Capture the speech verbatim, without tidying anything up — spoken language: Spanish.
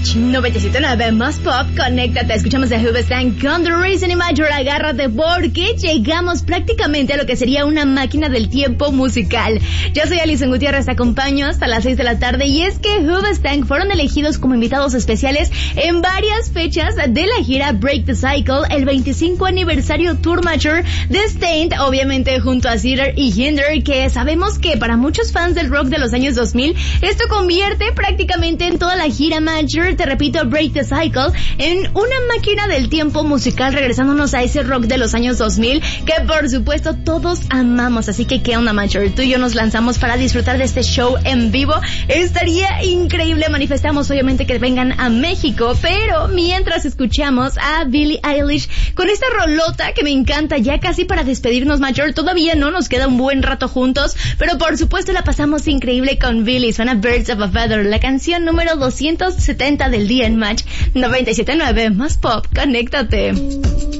noventa y siete punto nueve más pop, conéctate, escuchamos a Hoobastank con The Reason y Major, agárrate porque llegamos prácticamente a lo que sería una máquina del tiempo musical. Yo soy Alison Gutiérrez, te acompaño hasta las seis de la tarde y es que Hoobastank fueron elegidos como invitados especiales en varias fechas de la gira Break the Cycle, el veinticinco aniversario Tour Major de Staind, obviamente junto a Cedar y Hinder, que sabemos que para muchos fans del rock de los años dos mil, esto convierte prácticamente en toda la gira Major, te repito, Break the Cycle, en una máquina del tiempo musical, regresándonos a ese rock de los años dos mil, que por supuesto todos amamos. Así que, ¿qué onda, Major? Tú y yo nos lanzamos para disfrutar de este show en vivo. Estaría increíble, manifestamos obviamente que vengan a México, pero mientras escuchamos a Billie Eilish con esta rolota que me encanta, ya casi para despedirnos, Major, todavía no nos queda un buen rato juntos, pero por supuesto la pasamos increíble con Billie. Suena Birds of a Feather, la canción número doscientos setenta del día en Match noventa y siete punto nueve más pop, conéctate.